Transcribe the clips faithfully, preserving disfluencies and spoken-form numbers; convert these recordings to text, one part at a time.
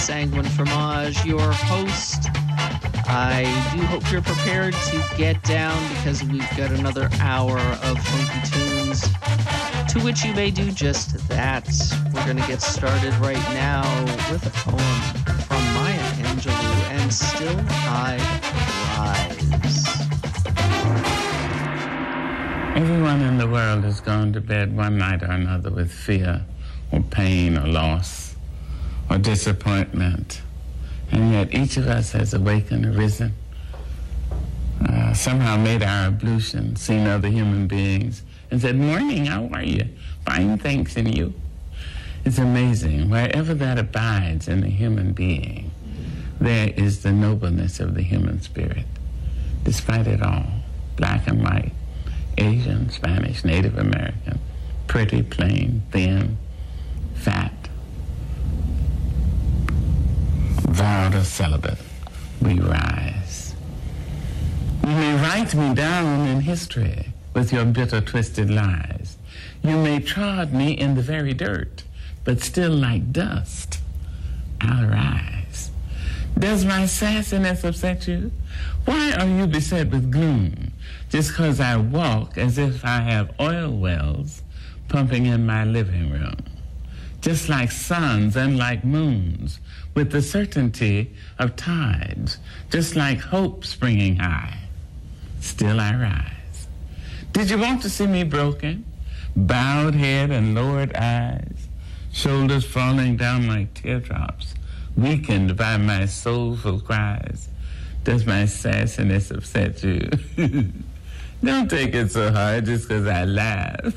Sanguine Fromage, your host. I do hope you're prepared to get down because we've got another hour of funky tunes to which you may do just that. We're going to get started right now with a poem from Maya Angelou, and Still I Rise. Everyone in the world has gone to bed one night or another with fear or pain or loss or disappointment. And yet each of us has awakened, risen, uh, somehow made our ablution, seen other human beings, and said, "Morning, how are you? Fine, thanks, and you?" It's amazing. Wherever that abides in a human being, there is the nobleness of the human spirit, despite it all. Black and white, Asian, Spanish, Native American, pretty, plain, thin, fat, vowed or celibate, we rise. You may write me down in history with your bitter, twisted lies. You may trod me in the very dirt, but still like dust, I'll rise. Does my sassiness upset you? Why are you beset with gloom just because I walk as if I have oil wells pumping in my living room? Just like suns and like moons, with the certainty of tides, just like hope springing high, still I rise. Did you want to see me broken? Bowed head and lowered eyes, shoulders falling down like teardrops, weakened by my soulful cries. Does my sassiness upset you? Don't take it so hard just because I laugh.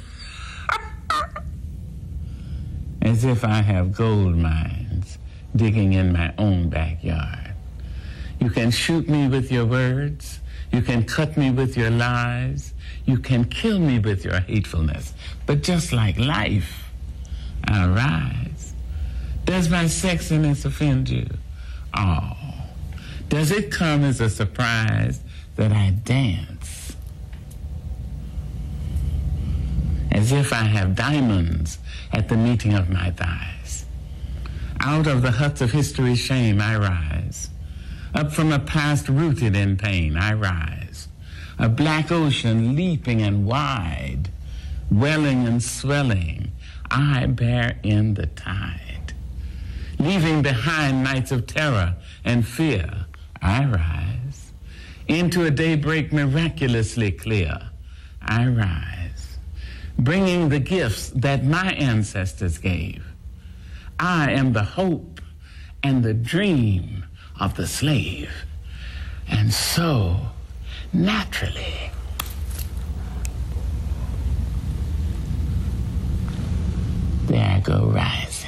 As if I have gold mines digging in my own backyard. You can shoot me with your words. You can cut me with your lies. You can kill me with your hatefulness. But just like life, I'll rise. Does my sexiness offend you? Oh, does it come as a surprise that I dance? As if I have diamonds at the meeting of my thighs. Out of the huts of history's shame I rise. Up from a past rooted in pain I rise. A black ocean leaping and wide, welling and swelling, I bear in the tide. Leaving behind nights of terror and fear, I rise. Into a daybreak miraculously clear, I rise. Bringing the gifts that my ancestors gave. I am the hope and the dream of the slave. And so, naturally, there I go rising.